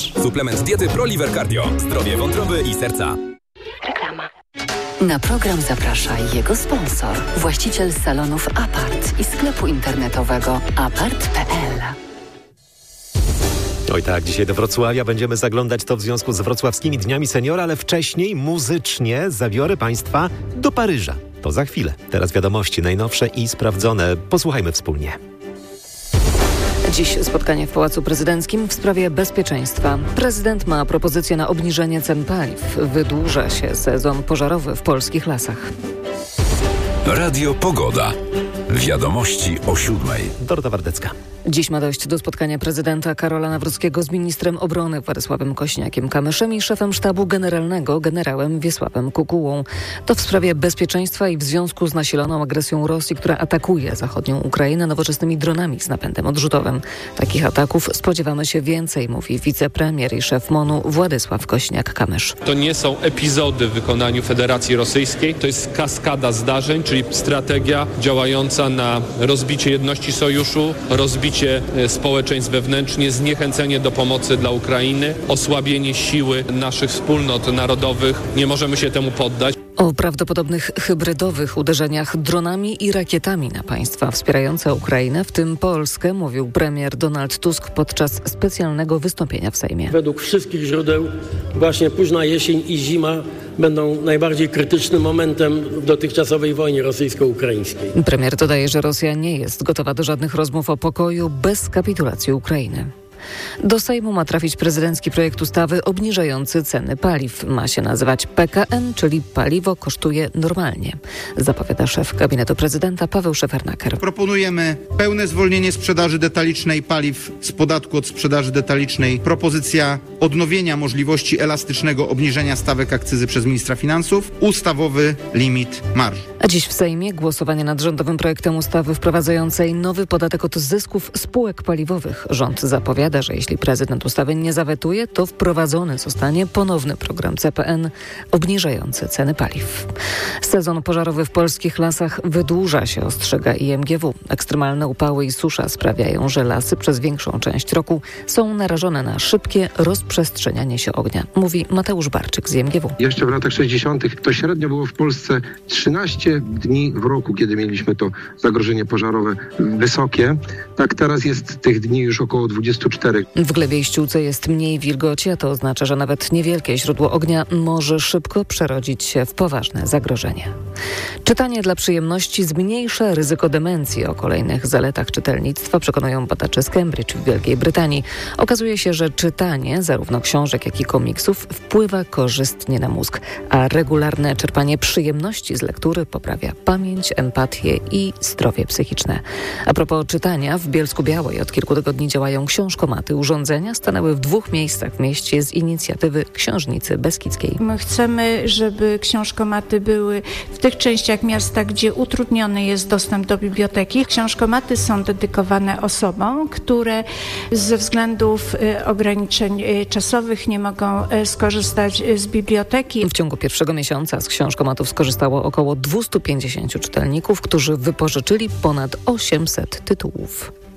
Masz. Suplement diety ProLiver Cardio. Zdrowie wątroby i serca. Reklama. Na program zaprasza jego sponsor, właściciel salonów Apart i sklepu internetowego apart.pl. Oj tak, dzisiaj do Wrocławia będziemy zaglądać to w związku z Wrocławskimi Dniami Seniora, ale wcześniej muzycznie zabiorę Państwa do Paryża. To za chwilę. Teraz wiadomości najnowsze i sprawdzone. Posłuchajmy wspólnie. Dziś spotkanie w Pałacu Prezydenckim w sprawie bezpieczeństwa. Prezydent ma propozycję na obniżenie cen paliw. Wydłuża się sezon pożarowy w polskich lasach. Radio Pogoda. Wiadomości o 7:00. Dorota Wardecka. Dziś ma dojść do spotkania prezydenta Karola Nawrockiego z ministrem obrony Władysławem Kośniakiem-Kamyszem i szefem sztabu generalnego generałem Wiesławem Kukułą. To w sprawie bezpieczeństwa i w związku z nasiloną agresją Rosji, która atakuje zachodnią Ukrainę nowoczesnymi dronami z napędem odrzutowym. Takich ataków spodziewamy się więcej, mówi wicepremier i szef MON-u Władysław Kośniak-Kamysz. To nie są epizody w wykonaniu Federacji Rosyjskiej, to jest kaskada zdarzeń, czyli strategia działająca na rozbicie jedności sojuszu, rozbicie społeczeństw wewnętrznie, zniechęcenie do pomocy dla Ukrainy, osłabienie siły naszych wspólnot narodowych. Nie możemy się temu poddać. O prawdopodobnych hybrydowych uderzeniach dronami i rakietami na państwa wspierające Ukrainę, w tym Polskę, mówił premier Donald Tusk podczas specjalnego wystąpienia w Sejmie. Według wszystkich źródeł właśnie późna jesień i zima będą najbardziej krytycznym momentem w dotychczasowej wojnie rosyjsko-ukraińskiej. Premier dodaje, że Rosja nie jest gotowa do żadnych rozmów o pokoju bez kapitulacji Ukrainy. Do Sejmu ma trafić prezydencki projekt ustawy obniżający ceny paliw. Ma się nazywać PKN, czyli paliwo kosztuje normalnie, zapowiada szef gabinetu prezydenta Paweł Szefernaker. Proponujemy pełne zwolnienie sprzedaży detalicznej paliw z podatku od sprzedaży detalicznej. Propozycja odnowienia możliwości elastycznego obniżenia stawek akcyzy przez ministra finansów. Ustawowy limit marży. A dziś w Sejmie głosowanie nad rządowym projektem ustawy wprowadzającej nowy podatek od zysków spółek paliwowych. Rząd zapowiada, że jeśli prezydent ustawy nie zawetuje, to wprowadzony zostanie ponowny program CPN obniżający ceny paliw. Sezon pożarowy w polskich lasach wydłuża się, ostrzega IMGW. Ekstremalne upały i susza sprawiają, że lasy przez większą część roku są narażone na szybkie rozprzestrzenianie się ognia, mówi Mateusz Barczyk z IMGW. Jeszcze w latach 60. to średnio było w Polsce 13 dni w roku, kiedy mieliśmy to zagrożenie pożarowe wysokie. Tak teraz jest tych dni już około 24. W glebie i ściółce jest mniej wilgoci, a to oznacza, że nawet niewielkie źródło ognia może szybko przerodzić się w poważne zagrożenie. Czytanie dla przyjemności zmniejsza ryzyko demencji. O kolejnych zaletach czytelnictwa przekonują badacze z Cambridge w Wielkiej Brytanii. Okazuje się, że czytanie zarówno książek, jak i komiksów wpływa korzystnie na mózg, a regularne czerpanie przyjemności z lektury poprawia pamięć, empatię i zdrowie psychiczne. A propos czytania, w Bielsku-Białej od kilku tygodni działają książkomaty. Urządzenia stanęły w 2 miejscach w mieście z inicjatywy Książnicy Beskidzkiej. My chcemy, żeby książkomaty były w tych częściach miasta, gdzie utrudniony jest dostęp do biblioteki. Książkomaty są dedykowane osobom, które ze względów ograniczeń czasowych nie mogą skorzystać z biblioteki. W ciągu pierwszego miesiąca z książkomatów skorzystało około 250 czytelników, którzy wypożyczyli ponad 800 tytułów.